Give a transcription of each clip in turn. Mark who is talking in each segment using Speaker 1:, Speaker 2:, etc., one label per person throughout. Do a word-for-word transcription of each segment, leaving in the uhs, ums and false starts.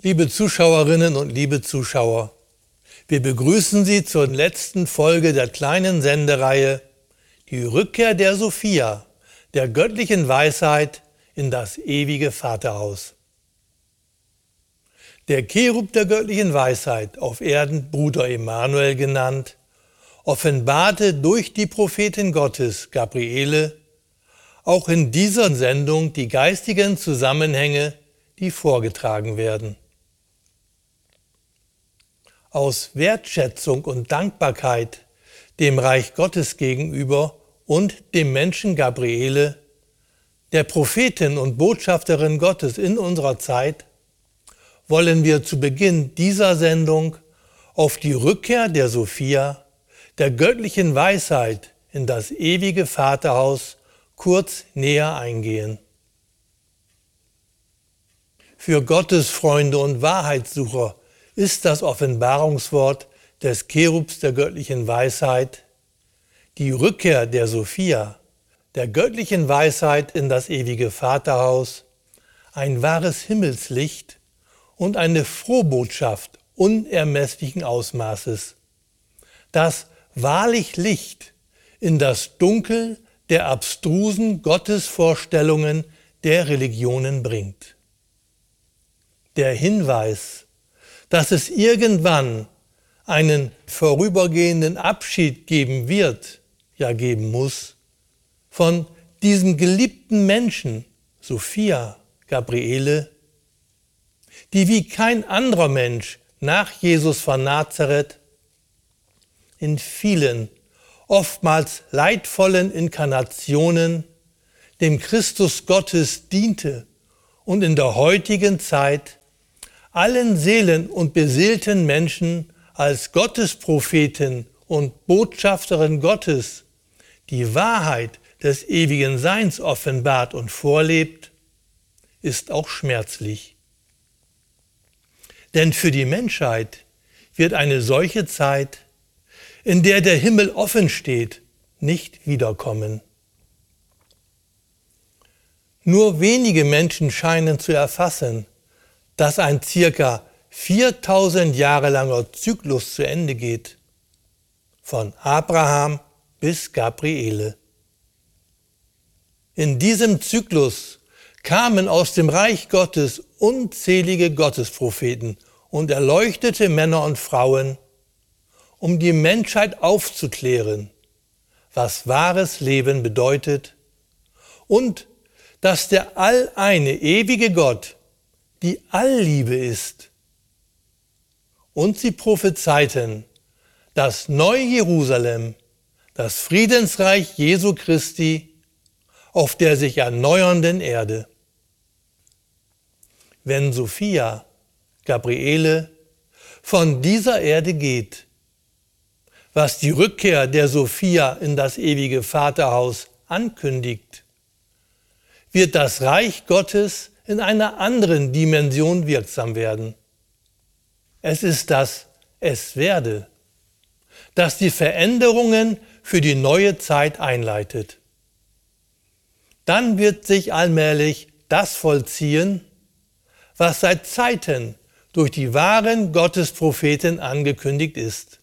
Speaker 1: Liebe Zuschauerinnen und liebe Zuschauer, wir begrüßen Sie zur letzten Folge der kleinen Sendereihe Die Rückkehr der Sophia, der göttlichen Weisheit in das ewige Vaterhaus. Der Cherub der göttlichen Weisheit, auf Erden Bruder Emanuel genannt, offenbarte durch die Prophetin Gottes, Gabriele, auch in dieser Sendung die geistigen Zusammenhänge, die vorgetragen werden. Aus Wertschätzung und Dankbarkeit dem Reich Gottes gegenüber und dem Menschen Gabriele, der Prophetin und Botschafterin Gottes in unserer Zeit, wollen wir zu Beginn dieser Sendung auf die Rückkehr der Sophia, der göttlichen Weisheit in das ewige Vaterhaus, kurz näher eingehen. Für Gottesfreunde und Wahrheitssucher ist das Offenbarungswort des Cherubs der göttlichen Weisheit, die Rückkehr der Sophia, der göttlichen Weisheit in das ewige Vaterhaus, ein wahres Himmelslicht und eine Frohbotschaft unermesslichen Ausmaßes, das wahrlich Licht in das Dunkel der abstrusen Gottesvorstellungen der Religionen bringt. Der Hinweis, dass es irgendwann einen vorübergehenden Abschied geben wird, ja geben muss, von diesem geliebten Menschen, Sophia, Gabriele, die wie kein anderer Mensch nach Jesus von Nazareth in vielen, oftmals leidvollen Inkarnationen dem Christus Gottes diente und in der heutigen Zeit allen Seelen und beseelten Menschen als Gottespropheten und Botschafterin Gottes die Wahrheit des ewigen Seins offenbart und vorlebt, ist auch schmerzlich. Denn für die Menschheit wird eine solche Zeit, in der der Himmel offen steht, nicht wiederkommen. Nur wenige Menschen scheinen zu erfassen, dass ein circa viertausend Jahre langer Zyklus zu Ende geht, von Abraham bis Gabriele. In diesem Zyklus kamen aus dem Reich Gottes unzählige Gottespropheten und erleuchtete Männer und Frauen, um die Menschheit aufzuklären, was wahres Leben bedeutet und dass der alleine ewige Gott die Allliebe ist. Und sie prophezeiten das neue Jerusalem, das Friedensreich Jesu Christi auf der sich erneuernden Erde. Wenn Sophia, Gabriele, von dieser Erde geht, was die Rückkehr der Sophia in das ewige Vaterhaus ankündigt, wird das Reich Gottes in einer anderen Dimension wirksam werden. Es ist das Es werde, das die Veränderungen für die neue Zeit einleitet. Dann wird sich allmählich das vollziehen, was seit Zeiten durch die wahren Gottespropheten angekündigt ist.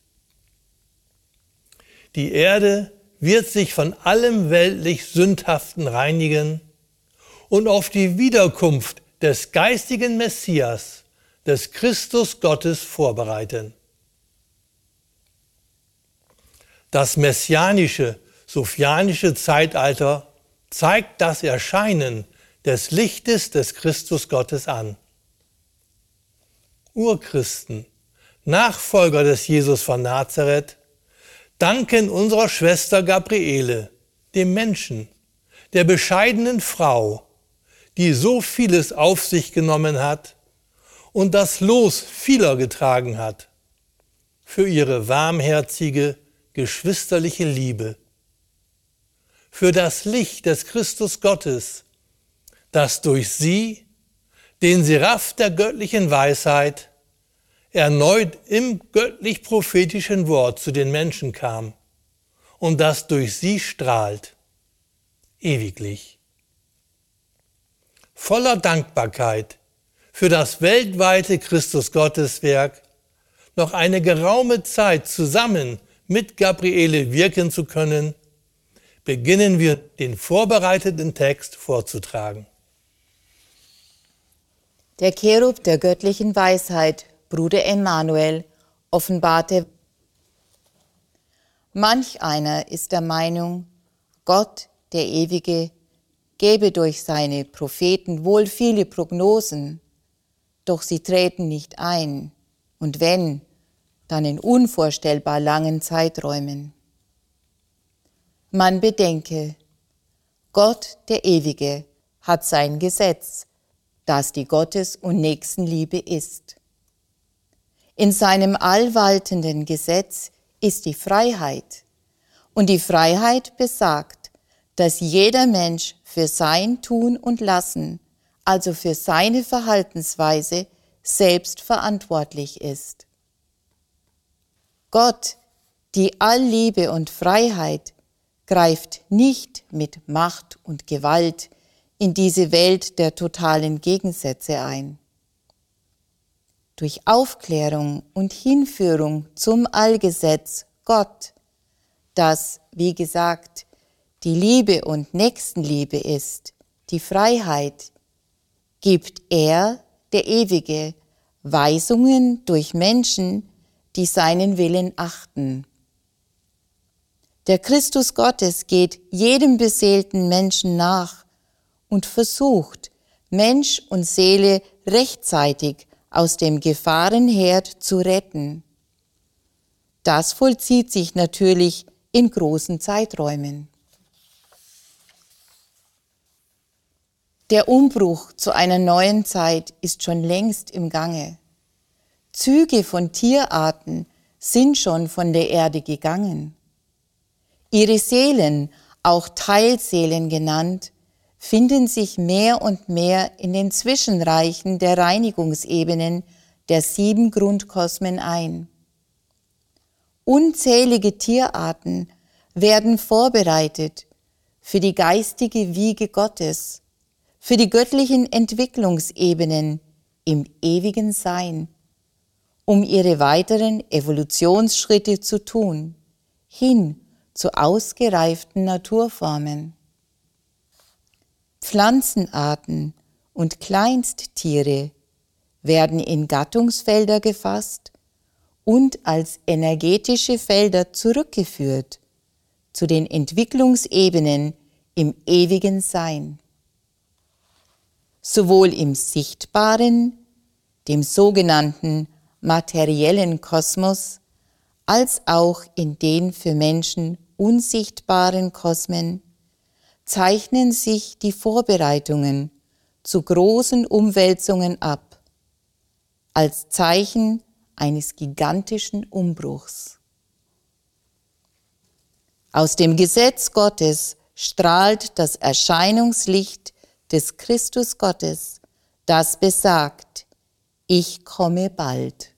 Speaker 1: Die Erde wird sich von allem weltlich Sündhaften reinigen und auf die Wiederkunft des geistigen Messias, des Christus Gottes vorbereiten. Das messianische, sophianische Zeitalter zeigt das Erscheinen des Lichtes des Christus Gottes an. Urchristen, Nachfolger des Jesus von Nazareth, danken unserer Schwester Gabriele, dem Menschen, der bescheidenen Frau, die so vieles auf sich genommen hat und das Los vieler getragen hat, für ihre warmherzige, geschwisterliche Liebe, für das Licht des Christus Gottes, das durch sie, den Seraph der göttlichen Weisheit, erneut im göttlich-prophetischen Wort zu den Menschen kam und das durch sie strahlt, ewiglich. Voller Dankbarkeit für das weltweite Christus-Gottes-Werk noch eine geraume Zeit zusammen mit Gabriele wirken zu können, beginnen wir den vorbereiteten Text vorzutragen.
Speaker 2: Der Cherub der göttlichen Weisheit, Bruder Emanuel, offenbarte. Manch einer ist der Meinung, Gott, der Ewige, gebe durch seine Propheten wohl viele Prognosen, doch sie treten nicht ein, und wenn, dann in unvorstellbar langen Zeiträumen. Man bedenke, Gott, der Ewige, hat sein Gesetz, das die Gottes- und Nächstenliebe ist. In seinem allwaltenden Gesetz ist die Freiheit, und die Freiheit besagt, dass jeder Mensch für sein Tun und Lassen, also für seine Verhaltensweise, selbst verantwortlich ist. Gott, die Allliebe und Freiheit, greift nicht mit Macht und Gewalt in diese Welt der totalen Gegensätze ein. Durch Aufklärung und Hinführung zum Allgesetz Gott, das, wie gesagt, die Liebe und Nächstenliebe ist, die Freiheit, gibt er, der Ewige, Weisungen durch Menschen, die seinen Willen achten. Der Christus Gottes geht jedem beseelten Menschen nach und versucht, Mensch und Seele rechtzeitig aus dem Gefahrenherd zu retten. Das vollzieht sich natürlich in großen Zeiträumen. Der Umbruch zu einer neuen Zeit ist schon längst im Gange. Züge von Tierarten sind schon von der Erde gegangen. Ihre Seelen, auch Teilseelen genannt, finden sich mehr und mehr in den Zwischenreichen der Reinigungsebenen der sieben Grundkosmen ein. Unzählige Tierarten werden vorbereitet für die geistige Wiege Gottes, für die göttlichen Entwicklungsebenen im ewigen Sein, um ihre weiteren Evolutionsschritte zu tun, hin zu ausgereiften Naturformen. Pflanzenarten und Kleinsttiere werden in Gattungsfelder gefasst und als energetische Felder zurückgeführt zu den Entwicklungsebenen im ewigen Sein. Sowohl im sichtbaren, dem sogenannten materiellen Kosmos, als auch in den für Menschen unsichtbaren Kosmen zeichnen sich die Vorbereitungen zu großen Umwälzungen ab, als Zeichen eines gigantischen Umbruchs. Aus dem Gesetz Gottes strahlt das Erscheinungslicht des Christus Gottes, das besagt, ich komme bald.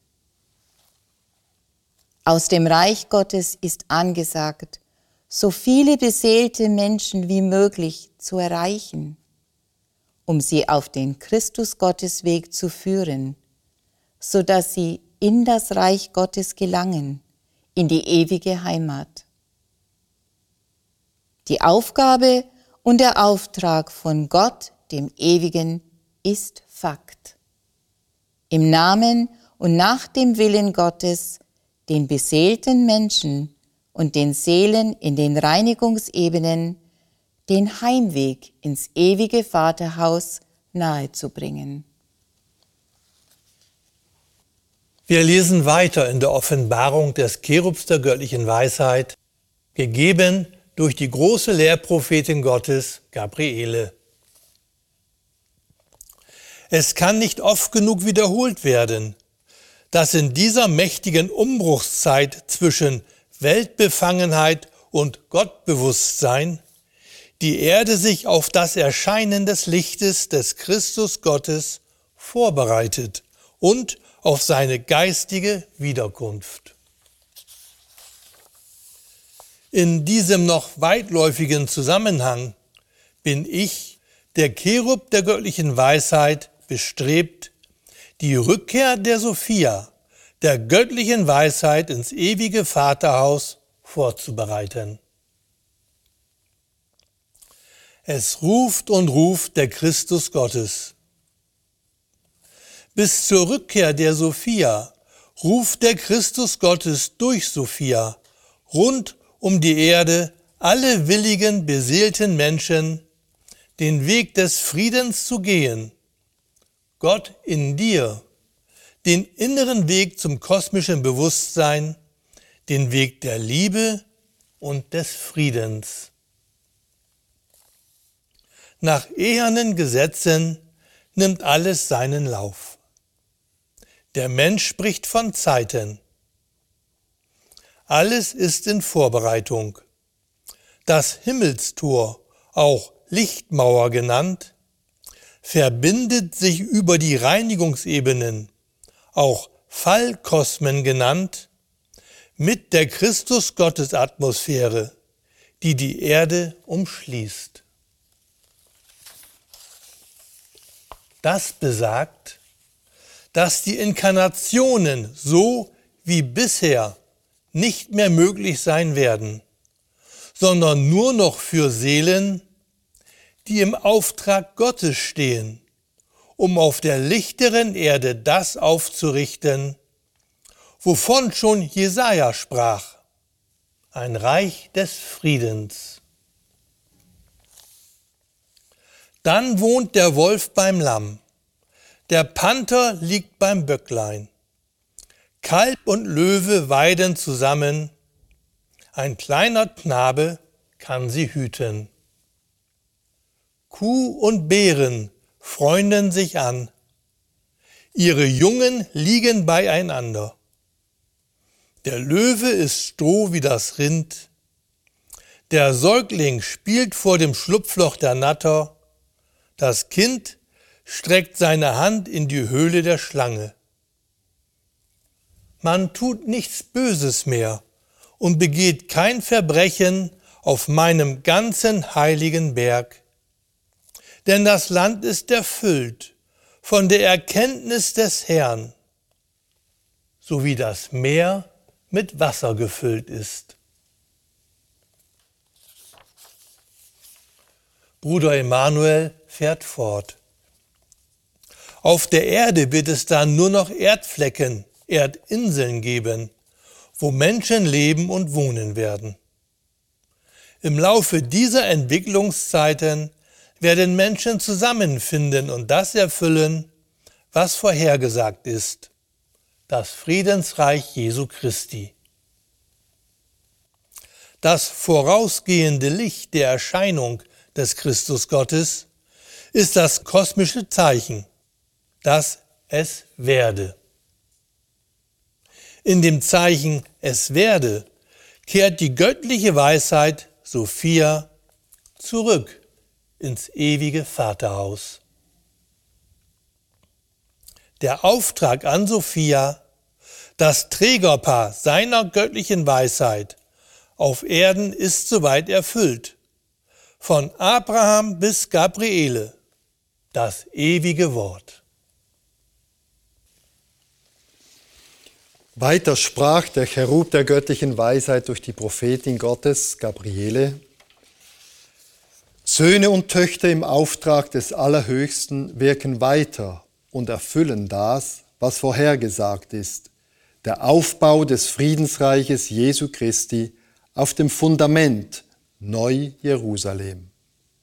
Speaker 2: Aus dem Reich Gottes ist angesagt, so viele beseelte Menschen wie möglich zu erreichen, um sie auf den Christus-Gottes-Weg zu führen, sodass sie in das Reich Gottes gelangen, in die ewige Heimat. Die Aufgabe und der Auftrag von Gott, dem Ewigen, ist Fakt. Im Namen und nach dem Willen Gottes den beseelten Menschen und den Seelen in den Reinigungsebenen den Heimweg ins ewige Vaterhaus nahezubringen.
Speaker 1: Wir lesen weiter in der Offenbarung des Cherubs der göttlichen Weisheit, gegeben durch die große Lehrprophetin Gottes, Gabriele. Es kann nicht oft genug wiederholt werden, dass in dieser mächtigen Umbruchszeit zwischen Weltbefangenheit und Gottbewusstsein die Erde sich auf das Erscheinen des Lichtes des Christus Gottes vorbereitet und auf seine geistige Wiederkunft. In diesem noch weitläufigen Zusammenhang bin ich, der Cherub der göttlichen Weisheit, bestrebt, die Rückkehr der Sophia, der göttlichen Weisheit ins ewige Vaterhaus vorzubereiten. Es ruft und ruft der Christus Gottes. Bis zur Rückkehr der Sophia ruft der Christus Gottes durch Sophia rund um die Erde alle willigen, beseelten Menschen, den Weg des Friedens zu gehen. Gott in dir, den inneren Weg zum kosmischen Bewusstsein, den Weg der Liebe und des Friedens. Nach ehernen Gesetzen nimmt alles seinen Lauf. Der Mensch spricht von Zeiten. Alles ist in Vorbereitung. Das Himmelstor, auch Lichtmauer genannt, verbindet sich über die Reinigungsebenen, auch Fallkosmen genannt, mit der Christus-Gottes-Atmosphäre, die die Erde umschließt. Das besagt, dass die Inkarnationen so wie bisher nicht mehr möglich sein werden, sondern nur noch für Seelen, die im Auftrag Gottes stehen, um auf der lichteren Erde das aufzurichten, wovon schon Jesaja sprach, ein Reich des Friedens. Dann wohnt der Wolf beim Lamm, der Panther liegt beim Böcklein, Kalb und Löwe weiden zusammen, ein kleiner Knabe kann sie hüten. Kuh und Bären freunden sich an, ihre Jungen liegen beieinander. Der Löwe ist stroh wie das Rind, der Säugling spielt vor dem Schlupfloch der Natter, das Kind streckt seine Hand in die Höhle der Schlange. Man tut nichts Böses mehr und begeht kein Verbrechen auf meinem ganzen heiligen Berg. Denn das Land ist erfüllt von der Erkenntnis des Herrn, so wie das Meer mit Wasser gefüllt ist. Bruder Emanuel fährt fort. Auf der Erde wird es dann nur noch Erdflecken, Erdinseln geben, wo Menschen leben und wohnen werden. Im Laufe dieser Entwicklungszeiten werden Menschen zusammenfinden und das erfüllen, was vorhergesagt ist, das Friedensreich Jesu Christi. Das vorausgehende Licht der Erscheinung des Christus Gottes ist das kosmische Zeichen, dass es werde. In dem Zeichen es werde kehrt die göttliche Weisheit Sophia zurück ins ewige Vaterhaus. Der Auftrag an Sophia, das Trägerpaar seiner göttlichen Weisheit auf Erden, ist soweit erfüllt. Von Abraham bis Gabriele, das ewige Wort.
Speaker 3: Weiter sprach der Cherub der göttlichen Weisheit durch die Prophetin Gottes, Gabriele: Söhne und Töchter im Auftrag des Allerhöchsten wirken weiter und erfüllen das, was vorhergesagt ist, der Aufbau des Friedensreiches Jesu Christi auf dem Fundament Neu-Jerusalem.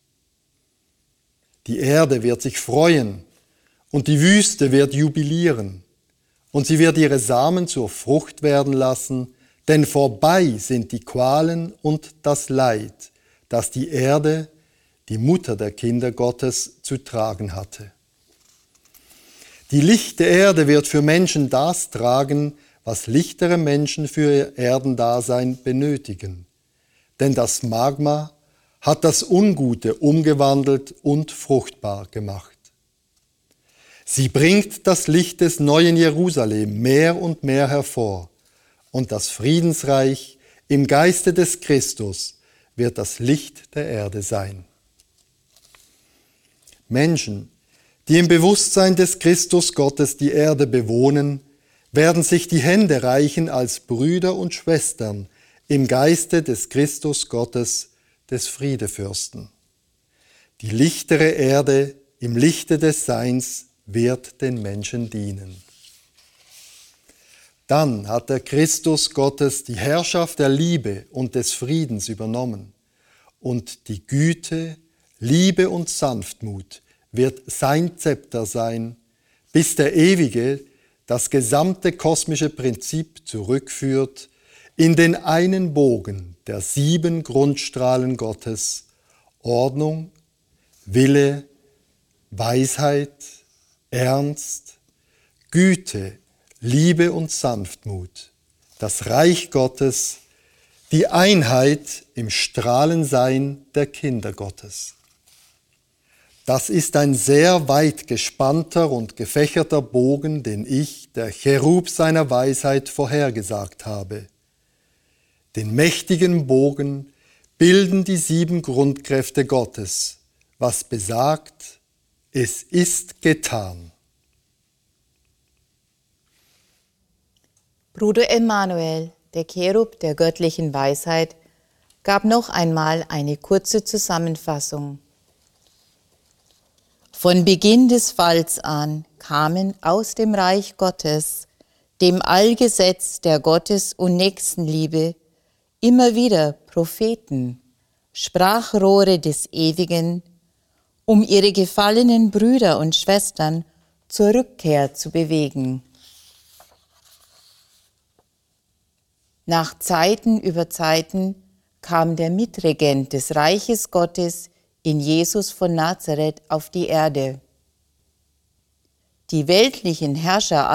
Speaker 3: Die Erde wird sich freuen und die Wüste wird jubilieren und sie wird ihre Samen zur Frucht werden lassen, denn vorbei sind die Qualen und das Leid, das die Erde, die Mutter der Kinder Gottes, zu tragen hatte. Die lichte Erde wird für Menschen das tragen, was lichtere Menschen für ihr Erdendasein benötigen. Denn das Magma hat das Ungute umgewandelt und fruchtbar gemacht. Sie bringt das Licht des neuen Jerusalem mehr und mehr hervor, und das Friedensreich im Geiste des Christus wird das Licht der Erde sein. Menschen, die im Bewusstsein des Christus Gottes die Erde bewohnen, werden sich die Hände reichen als Brüder und Schwestern im Geiste des Christus Gottes, des Friedefürsten. Die lichtere Erde im Lichte des Seins wird den Menschen dienen. Dann hat der Christus Gottes die Herrschaft der Liebe und des Friedens übernommen und die Güte, Liebe und Sanftmut wird sein Zepter sein, bis der Ewige das gesamte kosmische Prinzip zurückführt in den einen Bogen der sieben Grundstrahlen Gottes: Ordnung, Wille, Weisheit, Ernst, Güte, Liebe und Sanftmut, das Reich Gottes, die Einheit im Strahlensein der Kinder Gottes. Das ist ein sehr weit gespannter und gefächerter Bogen, den ich, der Cherub seiner Weisheit, vorhergesagt habe. Den mächtigen Bogen bilden die sieben Grundkräfte Gottes, was besagt, es ist getan.
Speaker 2: Bruder Emanuel, der Cherub der göttlichen Weisheit, gab noch einmal eine kurze Zusammenfassung. Von Beginn des Falls an kamen aus dem Reich Gottes, dem Allgesetz der Gottes- und Nächstenliebe, immer wieder Propheten, Sprachrohre des Ewigen, um ihre gefallenen Brüder und Schwestern zur Rückkehr zu bewegen. Nach Zeiten über Zeiten kam der Mitregent des Reiches Gottes in Jesus von Nazareth auf die Erde. Die weltlichen Herrscher